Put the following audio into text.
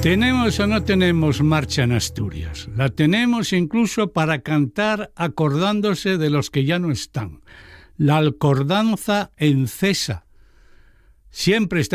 ¿Tenemos o no tenemos marcha en Asturias? La tenemos incluso para cantar acordándose de los que ya no están. La alcordanza encesa. Siempre está